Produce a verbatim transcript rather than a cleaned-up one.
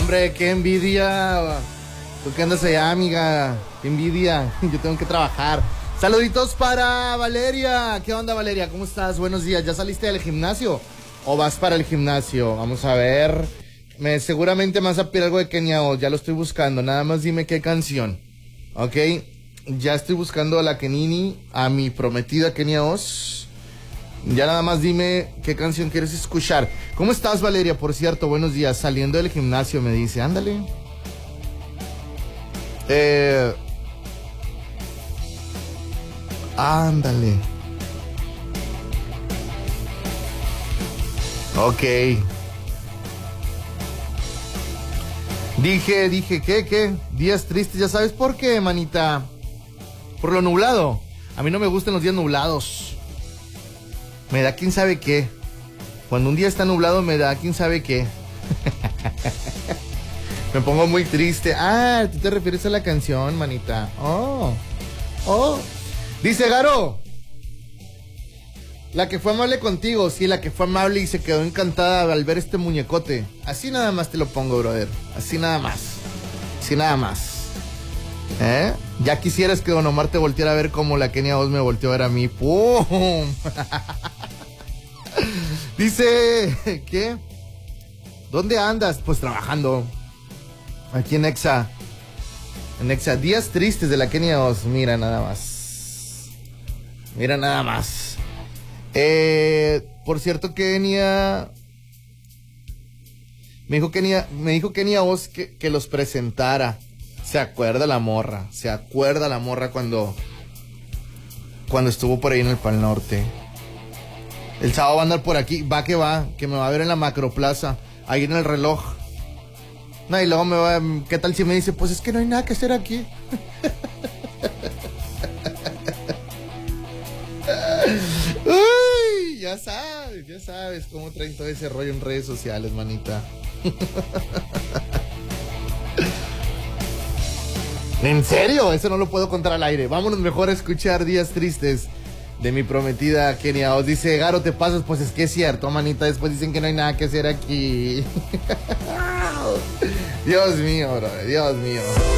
hombre, qué envidia. ¿Tú qué andas allá, amiga? Qué envidia. Yo tengo que trabajar. Saluditos para Valeria. ¿Qué onda, Valeria? ¿Cómo estás? Buenos días. ¿Ya saliste del gimnasio? ¿O vas para el gimnasio? Vamos a ver. Me, seguramente me vas a pedir algo de Kenia Oz. Ya lo estoy buscando. Nada más dime qué canción. ¿Ok? Ya estoy buscando a la Kenini, a mi prometida Kenia Oz. Ya nada más dime qué canción quieres escuchar. ¿Cómo estás, Valeria? Por cierto, buenos días. Saliendo del gimnasio, me dice. Ándale. Eh... Ándale. Ok. Dije, dije, ¿qué, qué? Días tristes, ¿ya sabes por qué, manita? Por lo nublado. A mí no me gustan los días nublados. Me da quién sabe qué. Cuando un día está nublado me da quién sabe qué. Me pongo muy triste. Ah, tú te refieres a la canción, manita. Oh, oh. Dice Garo. La que fue amable contigo, sí, la que fue amable y se quedó encantada al ver este muñecote. Así nada más te lo pongo, brother. Así nada más. Así nada más. ¿Eh? Ya quisieras que Don Omar te volteara a ver como la Kenia Oz me volteó a ver a mí. ¡Pum! Dice, ¿qué? ¿Dónde andas? Pues trabajando. Aquí en Exa. En Exa. Días tristes de la Kenia Oz. Mira nada más. Mira nada más. Eh, por cierto, Kenia... Me dijo Kenia, me dijo Kenia Oz que, que los presentara. Se acuerda la morra, se acuerda la morra cuando cuando estuvo por ahí en el Pal Norte. El sábado va a andar por aquí, va que va, que me va a ver en la Macroplaza, ahí en el Reloj. No, y luego me va, ¿qué tal si me dice? Pues es que no hay nada que hacer aquí. Uy, ya sabes, ya sabes cómo traen todo ese rollo en redes sociales, manita. ¿En serio? Eso no lo puedo contar al aire. Vámonos mejor a escuchar Días Tristes de mi prometida Kenia Oz. Dice, Garo, te pasas. Pues es que es cierto, manita. Después dicen que no hay nada que hacer aquí. Dios mío, bro. Dios mío.